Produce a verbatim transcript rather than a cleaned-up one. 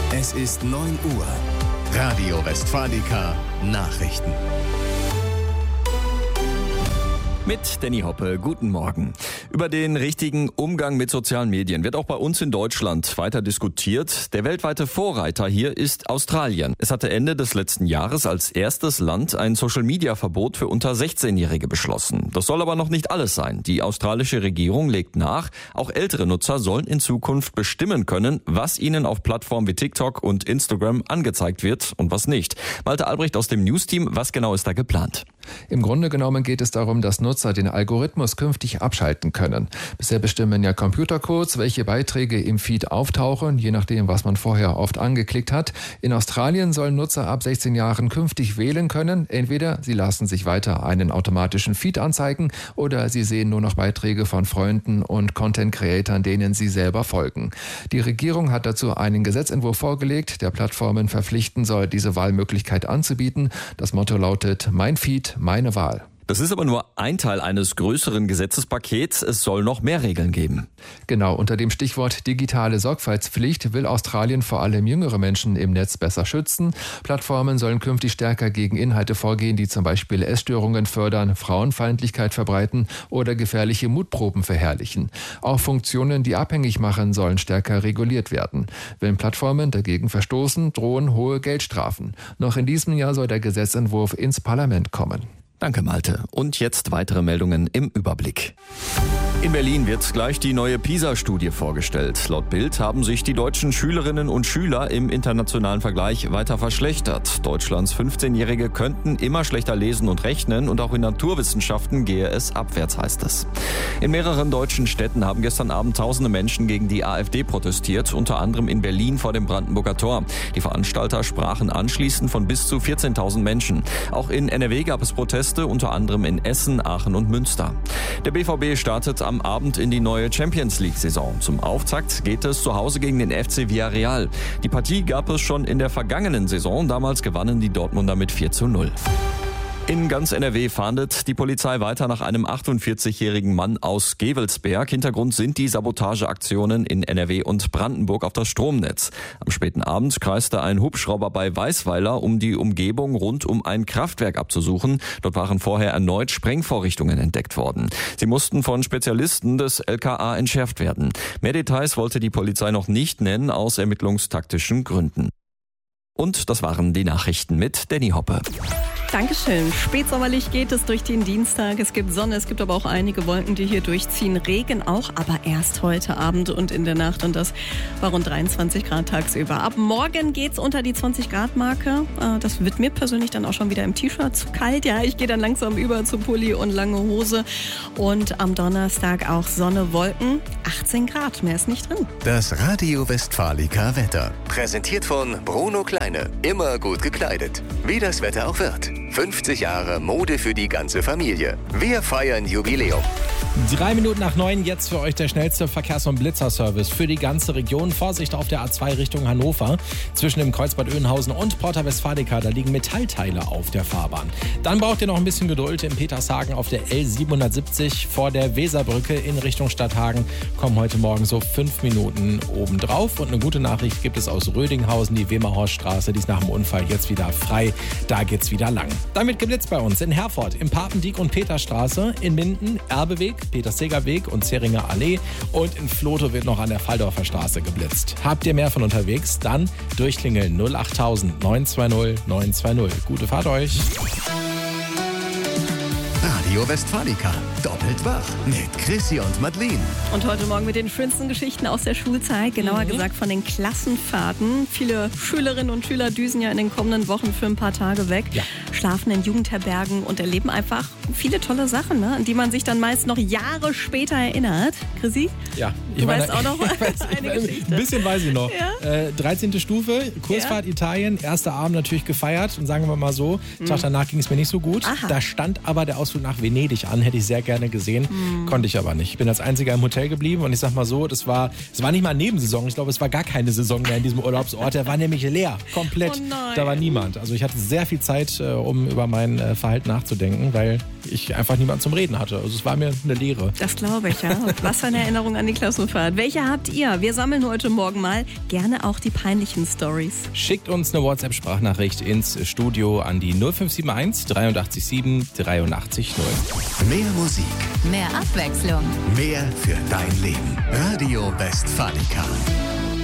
Es ist neun Uhr. Radio Westfalica Nachrichten. Mit Danny Hoppe, guten Morgen. Über den richtigen Umgang mit sozialen Medien wird auch bei uns in Deutschland weiter diskutiert. Der weltweite Vorreiter hier ist Australien. Es hatte Ende des letzten Jahres als erstes Land ein Social-Media-Verbot für unter sechzehnjährige beschlossen. Das soll aber noch nicht alles sein. Die australische Regierung legt nach, auch ältere Nutzer sollen in Zukunft bestimmen können, was ihnen auf Plattformen wie TikTok und Instagram angezeigt wird und was nicht. Malte Albrecht aus dem News-Team, was genau ist da geplant? Im Grunde genommen geht es darum, dass Nutzer den Algorithmus künftig abschalten können. Bisher bestimmen ja Computercodes, welche Beiträge im Feed auftauchen, je nachdem, was man vorher oft angeklickt hat. In Australien sollen Nutzer ab sechzehn Jahren künftig wählen können. Entweder sie lassen sich weiter einen automatischen Feed anzeigen oder sie sehen nur noch Beiträge von Freunden und Content-Creatern, denen sie selber folgen. Die Regierung hat dazu einen Gesetzentwurf vorgelegt, der Plattformen verpflichten soll, diese Wahlmöglichkeit anzubieten. Das Motto lautet: Mein Feed, meine Wahl. Das ist aber nur ein Teil eines größeren Gesetzespakets. Es soll noch mehr Regeln geben. Genau, unter dem Stichwort digitale Sorgfaltspflicht will Australien vor allem jüngere Menschen im Netz besser schützen. Plattformen sollen künftig stärker gegen Inhalte vorgehen, die zum Beispiel Essstörungen fördern, Frauenfeindlichkeit verbreiten oder gefährliche Mutproben verherrlichen. Auch Funktionen, die abhängig machen, sollen stärker reguliert werden. Wenn Plattformen dagegen verstoßen, drohen hohe Geldstrafen. Noch in diesem Jahr soll der Gesetzentwurf ins Parlament kommen. Danke, Malte. Und jetzt weitere Meldungen im Überblick. In Berlin wird gleich die neue PISA-Studie vorgestellt. Laut Bild haben sich die deutschen Schülerinnen und Schüler im internationalen Vergleich weiter verschlechtert. Deutschlands fünfzehnjährige könnten immer schlechter lesen und rechnen und auch in Naturwissenschaften gehe es abwärts, heißt es. In mehreren deutschen Städten haben gestern Abend tausende Menschen gegen die AfD protestiert, unter anderem in Berlin vor dem Brandenburger Tor. Die Veranstalter sprachen anschließend von bis zu vierzehntausend Menschen. Auch in N R W gab es Proteste, unter anderem in Essen, Aachen und Münster. Der B V B startet am Abend in die neue Champions-League-Saison. Zum Auftakt geht es zu Hause gegen den F C Villarreal. Die Partie gab es schon in der vergangenen Saison. Damals gewannen die Dortmunder mit vier zu null. In ganz N R W fahndet die Polizei weiter nach einem achtundvierzigjährigen Mann aus Gevelsberg. Hintergrund sind die Sabotageaktionen in N R W und Brandenburg auf das Stromnetz. Am späten Abend kreiste ein Hubschrauber bei Weißweiler, um die Umgebung rund um ein Kraftwerk abzusuchen. Dort waren vorher erneut Sprengvorrichtungen entdeckt worden. Sie mussten von Spezialisten des L K A entschärft werden. Mehr Details wollte die Polizei noch nicht nennen, aus ermittlungstaktischen Gründen. Und das waren die Nachrichten mit Danny Hoppe. Dankeschön. Spätsommerlich geht es durch den Dienstag. Es gibt Sonne, es gibt aber auch einige Wolken, die hier durchziehen. Regen auch, aber erst heute Abend und in der Nacht. Und das war rund dreiundzwanzig Grad tagsüber. Ab morgen geht's unter die zwanzig Grad Marke. Das wird mir persönlich dann auch schon wieder im T-Shirt zu kalt. Ja, ich gehe dann langsam über zu Pulli und lange Hose. Und am Donnerstag auch Sonne, Wolken. achtzehn Grad, mehr ist nicht drin. Das Radio Westfalica Wetter. Präsentiert von Bruno Kleine. Immer gut gekleidet. Wie das Wetter auch wird. fünfzig Jahre Mode für die ganze Familie. Wir feiern Jubiläum. Drei Minuten nach neun, jetzt für euch der schnellste Verkehrs- und Blitzerservice für die ganze Region. Vorsicht auf der A zwei Richtung Hannover. Zwischen dem Kreuzbad Oeynhausen und Porta Westfalica, da liegen Metallteile auf der Fahrbahn. Dann braucht ihr noch ein bisschen Geduld in Petershagen auf der L siebenhundertsiebzig vor der Weserbrücke in Richtung Stadthagen. Kommen heute Morgen so fünf Minuten obendrauf. Und eine gute Nachricht gibt es aus Rödinghausen, die Wemerhorststraße, die ist nach dem Unfall jetzt wieder frei. Da geht's wieder lang. Damit geblitzt bei uns in Herford, im Papendiek und Peterstraße, in Minden, Erbeweg, Peterseger Weg und Zeringer Allee und in Vloto wird noch an der Falldorfer Straße geblitzt. Habt ihr mehr von unterwegs? Dann durchklingeln null achttausend neun zwei null neun zwei null. Gute Fahrt euch! Radio Westfalica. Doppelt wach mit Chrissy und Madeleine. Und heute Morgen mit den schönsten Geschichten aus der Schulzeit, genauer mhm. gesagt von den Klassenfahrten. Viele Schülerinnen und Schüler düsen ja in den kommenden Wochen für ein paar Tage weg, ja. schlafen in Jugendherbergen und erleben einfach viele tolle Sachen, ne? An die man sich dann meist noch Jahre später erinnert. Chrissy? Ja. Ich du meine, weißt auch noch weiß, eine Geschichte. Ein bisschen weiß ich noch. Ja? Äh, dreizehnte Stufe, Kursfahrt ja. Italien, erster Abend natürlich gefeiert und sagen wir mal so, mhm. Tag danach ging es mir nicht so gut. Aha. Da stand aber der Ausflug nach Venedig an, hätte ich sehr gerne gesehen, mhm. konnte ich aber nicht. Ich bin als einziger im Hotel geblieben und ich sag mal so, das war, es war nicht mal Nebensaison, ich glaube, es war gar keine Saison mehr in diesem Urlaubsort, der war nämlich leer, komplett. Oh nein. Da war niemand. Also ich hatte sehr viel Zeit, um über mein Verhalten nachzudenken, weil ich einfach niemanden zum Reden hatte. Also es war mir eine Lehre. Das glaube ich, ja. Was für eine Erinnerung an die Klassenfahrt. Welche habt ihr? Wir sammeln heute Morgen mal gerne auch die peinlichen Stories. Schickt uns eine WhatsApp-Sprachnachricht ins Studio an die null fünf sieben eins dreiundachtzig sieben dreiundachtzig null. Mehr Musik, Mehr Abwechslung. mehr für dein Leben. Radio Westfalica.